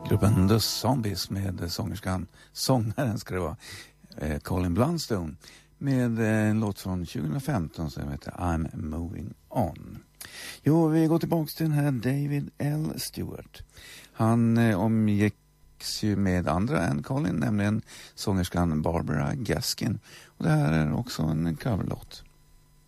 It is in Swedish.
Gruppen The Zombies med sångaren ska det vara, Colin Blunstone, med en låt från 2015 som heter I'm Moving On. Jo, vi går tillbaka till den här David L. Stewart. Han omgicks ju med andra än Colin, nämligen sångerskan Barbara Gaskin. Och det här är också en coverlåt.